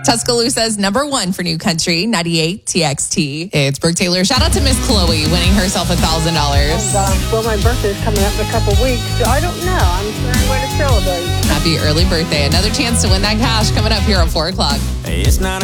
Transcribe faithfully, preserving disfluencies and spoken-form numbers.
Tuscaloosa's number one for New Country, ninety-eight T X T. It's Brooke Taylor. Shout out to Miss Chloe winning herself one thousand dollars. And, uh, well, my birthday's coming up in a couple weeks, so I don't know. I'm figuring a way to celebrate. Happy early birthday. Another chance to win that cash coming up here at four o'clock. It's not